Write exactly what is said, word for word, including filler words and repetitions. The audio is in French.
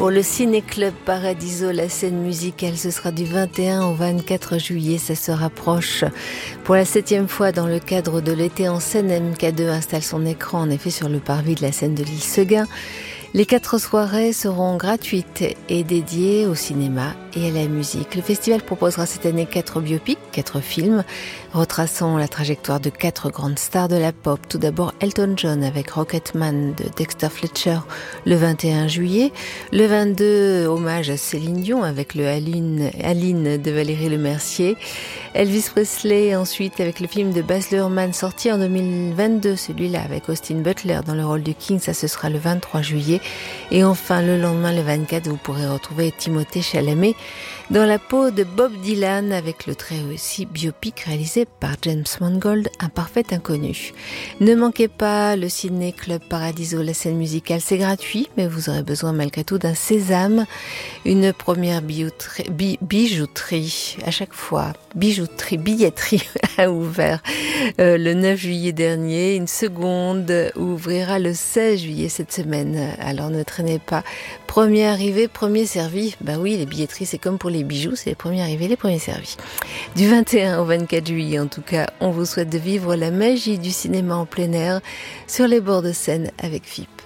Pour le Ciné-Club Paradiso, la scène musicale, ce sera du vingt et un au vingt-quatre juillet, ça se rapproche. Pour la septième fois dans le cadre de l'été en scène, M K deux installe son écran en effet sur le parvis de la scène de l'île Seguin. Les quatre soirées seront gratuites et dédiées au cinéma et à la musique. Le festival proposera cette année quatre biopics, quatre films, retraçant la trajectoire de quatre grandes stars de la pop. Tout d'abord Elton John avec Rocketman de Dexter Fletcher le vingt et un juillet. Le vingt-deux, hommage à Céline Dion avec le Aline, Aline de Valérie Lemercier. Elvis Presley ensuite avec le film de Baz Luhrmann sorti en deux mille vingt-deux, celui-là avec Austin Butler dans le rôle du King, ça ce sera le vingt-trois juillet. Et enfin le lendemain, le vingt-quatre, vous pourrez retrouver Timothée Chalamet dans la peau de Bob Dylan avec le très aussi biopic réalisé par James Mangold, Un parfait inconnu. Ne manquez pas le Ciné Club Paradiso, la scène musicale, c'est gratuit, mais vous aurez besoin malgré tout d'un sésame, une première bijouterie, bi, bijouterie à chaque fois, bijouterie, billetterie a ouvert euh, le neuf juillet dernier, une seconde ouvrira le seize juillet cette semaine, alors ne traînez pas. Premier arrivé, premier servi. Bah oui, les billetteries, c'est comme pour les bijoux, c'est les premiers arrivés, les premiers servis. Du vingt et un au vingt-quatre juillet, en tout cas, on vous souhaite de vivre la magie du cinéma en plein air sur les bords de Seine avec F I P.